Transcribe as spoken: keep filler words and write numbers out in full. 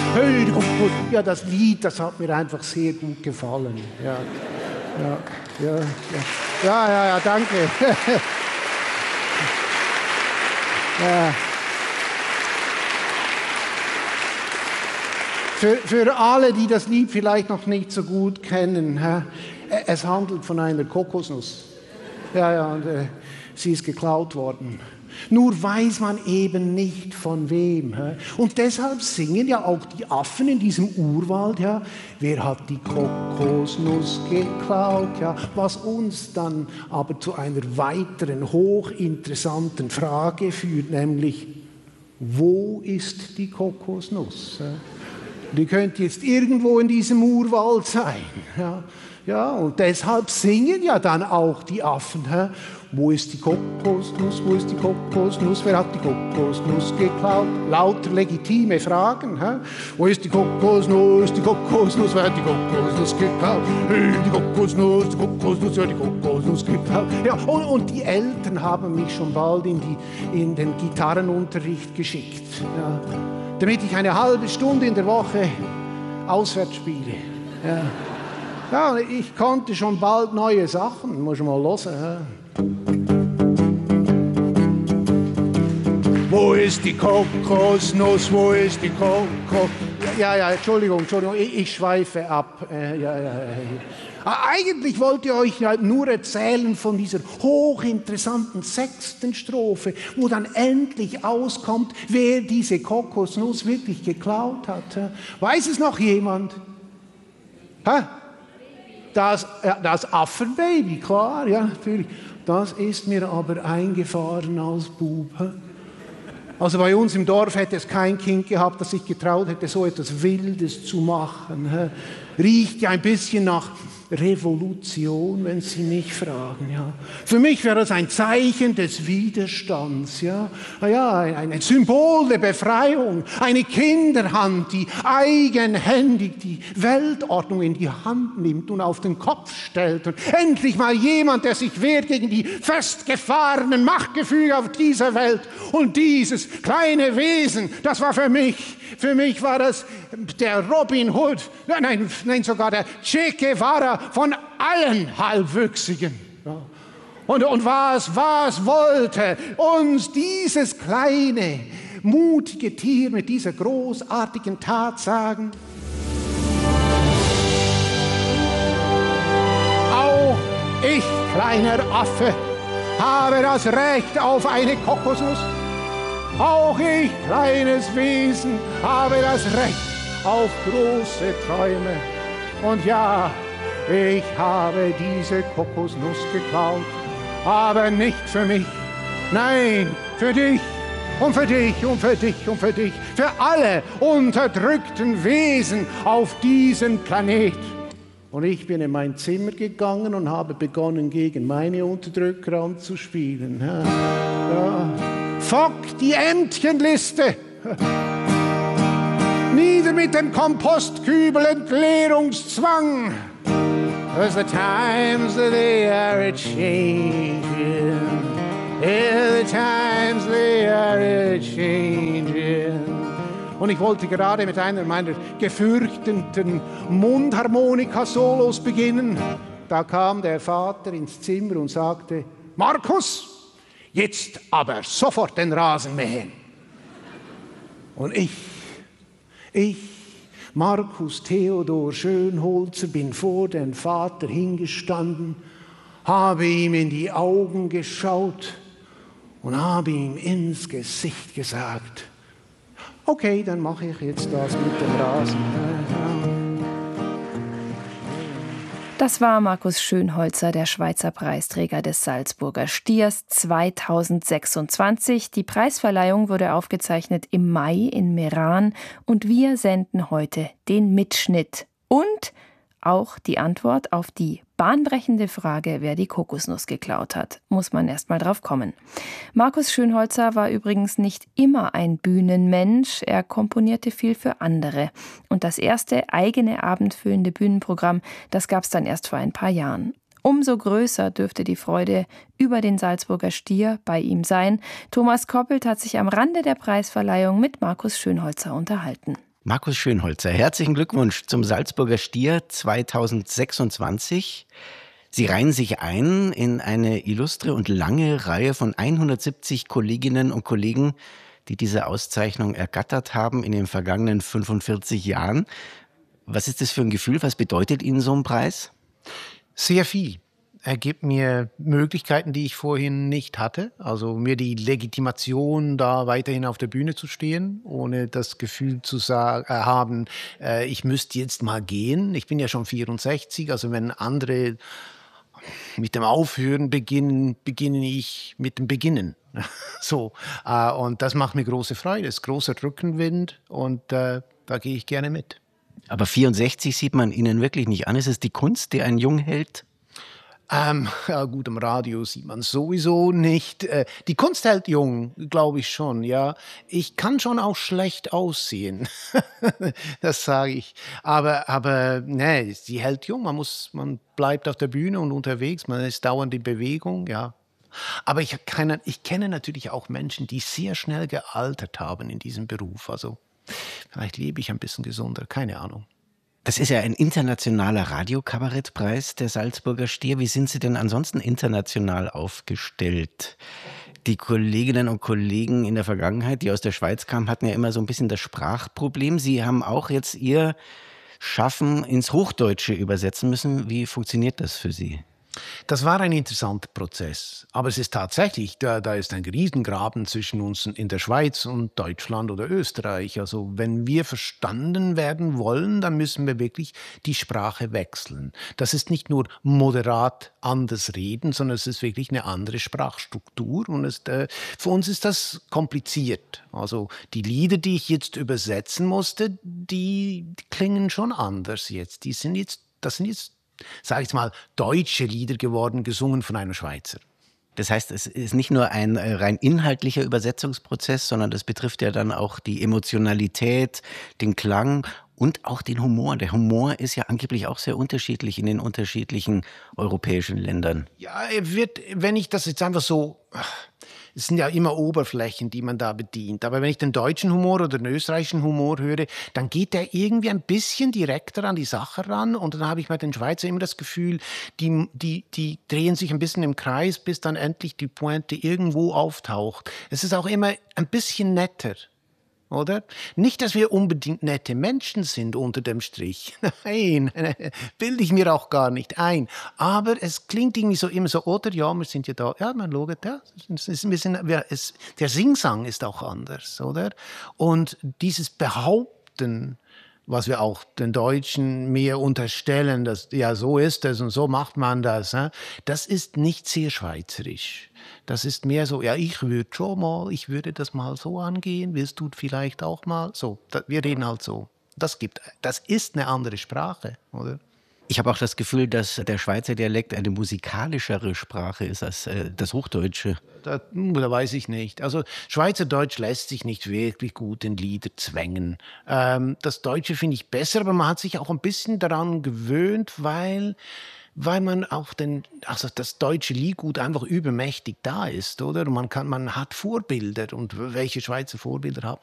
Hey, die Kokosnuss. Ja, das Lied, das hat mir einfach sehr gut gefallen. Ja, ja, ja, ja, ja, ja, ja danke. ja. Für, für alle, die das Lied vielleicht noch nicht so gut kennen, es handelt von einer Kokosnuss. Ja, ja, und äh, sie ist geklaut worden. Nur weiß man eben nicht von wem. Und deshalb singen ja auch die Affen in diesem Urwald, ja, wer hat die Kokosnuss geklaut? Ja, was uns dann aber zu einer weiteren hochinteressanten Frage führt, nämlich, wo ist die Kokosnuss? Die könnte jetzt irgendwo in diesem Urwald sein. Ja, ja, und deshalb singen ja dann auch die Affen. Hä? Wo ist die Kokosnuss? Wo ist die Kokosnuss? Wer hat die Kokosnuss geklaut? Lauter legitime Fragen. Hä? Wo ist die Kokosnuss? Die Kokosnuss? Wer hat die Kokosnuss geklaut? Die Kokosnuss, die Kokosnuss, wer hat die Kokosnuss geklaut? Ja, und, und die Eltern haben mich schon bald in, die, in den Gitarrenunterricht geschickt. Ja. Damit ich eine halbe Stunde in der Woche auswärts spiele. Ja. Ja, ich konnte schon bald neue Sachen, muss ich mal hören. Ja. Wo ist die Kokosnuss, wo ist die Kokos... Ja, ja, Entschuldigung, Entschuldigung, ich, ich schweife ab. Äh, ja, ja, ja. Eigentlich wollte ich euch ja nur erzählen von dieser hochinteressanten sechsten Strophe, wo dann endlich auskommt, wer diese Kokosnuss wirklich geklaut hat. Weiß es noch jemand? Hä? Das, das Affenbaby, klar, ja, natürlich. Das ist mir aber eingefahren als Bub. Also bei uns im Dorf hätte es kein Kind gehabt, das sich getraut hätte, so etwas Wildes zu machen. Riecht ja ein bisschen nach Revolution, wenn Sie mich fragen. Ja. Für mich wäre das ein Zeichen des Widerstands, ja. Ja, ein, ein Symbol der Befreiung, eine Kinderhand, die eigenhändig die Weltordnung in die Hand nimmt und auf den Kopf stellt. Und endlich mal jemand, der sich wehrt gegen die festgefahrenen Machtgefüge auf dieser Welt. Und dieses kleine Wesen, das war für mich, für mich war das der Robin Hood, nein, nein, sogar der Che Guevara von allen Halbwüchsigen. Ja. Und, und was, was wollte uns dieses kleine, mutige Tier mit dieser großartigen Tat sagen? Auch ich, kleiner Affe, habe das Recht auf eine Kokosnuss. Auch ich, kleines Wesen, habe das Recht auf große Träume. Und ja, ich habe diese Kokosnuss geklaut, aber nicht für mich, nein, für dich und für dich und für dich und für dich, für alle unterdrückten Wesen auf diesem Planet. Und ich bin in mein Zimmer gegangen und habe begonnen, gegen meine Unterdrücker anzuspielen. Ja, ja. Fuck die Entchenliste! Nieder mit dem Kompostkübel, Entleerungszwang! Cause the times they are a-changing. Yeah, the times they are a-changing. Und ich wollte gerade mit einer meiner gefürchteten Mundharmonika-Solos beginnen. Da kam der Vater ins Zimmer und sagte, Markus, jetzt aber sofort den Rasen mähen. Und ich, ich, Markus Theodor Schönholzer, bin vor den Vater hingestanden, habe ihm in die Augen geschaut und habe ihm ins Gesicht gesagt, okay, dann mache ich jetzt das mit dem Rasen. Das war Markus Schönholzer, der Schweizer Preisträger des Salzburger Stiers zweitausendsechsundzwanzig. Die Preisverleihung wurde aufgezeichnet im Mai in Meran und wir senden heute den Mitschnitt und auch die Antwort auf die bahnbrechende Frage, wer die Kokosnuss geklaut hat. Muss man erst mal drauf kommen. Markus Schönholzer war übrigens nicht immer ein Bühnenmensch. Er komponierte viel für andere. Und das erste eigene abendfüllende Bühnenprogramm, das gab es dann erst vor ein paar Jahren. Umso größer dürfte die Freude über den Salzburger Stier bei ihm sein. Thomas Koppelt hat sich am Rande der Preisverleihung mit Markus Schönholzer unterhalten. Markus Schönholzer, herzlichen Glückwunsch zum Salzburger Stier zweitausendsechsundzwanzig. Sie reihen sich ein in eine illustre und lange Reihe von hundertsiebzig Kolleginnen und Kollegen, die diese Auszeichnung ergattert haben in den vergangenen fünfundvierzig Jahren. Was ist das für ein Gefühl? Was bedeutet Ihnen so ein Preis? Sehr viel. Er gibt mir Möglichkeiten, die ich vorhin nicht hatte. Also mir die Legitimation, da weiterhin auf der Bühne zu stehen, ohne das Gefühl zu sagen, äh, haben, äh, ich müsste jetzt mal gehen. Ich bin ja schon vierundsechzig, also wenn andere mit dem Aufhören beginnen, beginne ich mit dem Beginnen. So, äh, und das macht mir große Freude. Es ist großer Rückenwind und äh, da gehe ich gerne mit. Aber vierundsechzig sieht man Ihnen wirklich nicht an. Ist es die Kunst, die einen jung hält? Ähm, ja gut, im Radio sieht man es sowieso nicht. Äh, die Kunst hält jung, glaube ich schon, ja. Ich kann schon auch schlecht aussehen, das sage ich. Aber, aber nee, sie hält jung. Man muss, man bleibt auf der Bühne und unterwegs, man ist dauernd in Bewegung, ja. Aber ich, keine, ich kenne natürlich auch Menschen, die sehr schnell gealtert haben in diesem Beruf. Also vielleicht lebe ich ein bisschen gesunder, keine Ahnung. Das ist ja ein internationaler Radiokabarettpreis, der Salzburger Stier. Wie sind Sie denn ansonsten international aufgestellt? Die Kolleginnen und Kollegen in der Vergangenheit, die aus der Schweiz kamen, hatten ja immer so ein bisschen das Sprachproblem. Sie haben auch jetzt Ihr Schaffen ins Hochdeutsche übersetzen müssen. Wie funktioniert das für Sie? Das war ein interessanter Prozess. Aber es ist tatsächlich, da, da ist ein Riesengraben zwischen uns in der Schweiz und Deutschland oder Österreich. Also wenn wir verstanden werden wollen, dann müssen wir wirklich die Sprache wechseln. Das ist nicht nur moderat anders reden, sondern es ist wirklich eine andere Sprachstruktur. Und es, äh, für uns ist das kompliziert. Also die Lieder, die ich jetzt übersetzen musste, die, die klingen schon anders jetzt. Die sind jetzt, das sind jetzt sage ich mal, deutsche Lieder geworden, gesungen von einem Schweizer. Das heißt, es ist nicht nur ein rein inhaltlicher Übersetzungsprozess, sondern das betrifft ja dann auch die Emotionalität, den Klang und auch den Humor. Der Humor ist ja angeblich auch sehr unterschiedlich in den unterschiedlichen europäischen Ländern. Ja, er wird, wenn ich das jetzt einfach so... Es sind ja immer Oberflächen, die man da bedient. Aber wenn ich den deutschen Humor oder den österreichischen Humor höre, dann geht der irgendwie ein bisschen direkter an die Sache ran. Und dann habe ich bei den Schweizer immer das Gefühl, die, die, die drehen sich ein bisschen im Kreis, bis dann endlich die Pointe irgendwo auftaucht. Es ist auch immer ein bisschen netter. Oder? Nicht, dass wir unbedingt nette Menschen sind unter dem Strich. Nein, bilde ich mir auch gar nicht ein. Aber es klingt irgendwie so immer so, oder? Ja, wir sind ja da. Ja, man schaut, ja. Es ist ein bisschen, es, der Singsang ist auch anders, oder? Und dieses Behaupten, was wir auch den Deutschen mehr unterstellen, dass ja, so ist es und so macht man das, das ist nicht sehr schweizerisch. Das ist mehr so, ja, ich würde schon mal, ich würde das mal so angehen, willst du vielleicht auch mal? So, da, wir reden halt so. Das gibt, das ist eine andere Sprache, oder? Ich habe auch das Gefühl, dass der Schweizer Dialekt eine musikalischere Sprache ist als äh, das Hochdeutsche. Da, da weiß ich nicht. Also Schweizerdeutsch lässt sich nicht wirklich gut in Lieder zwängen. Ähm, das Deutsche finde ich besser, aber man hat sich auch ein bisschen daran gewöhnt, weil... weil man auch den, also das deutsche Liedgut einfach übermächtig da ist, oder? Und man kann, man hat Vorbilder. Und welche Schweizer Vorbilder hat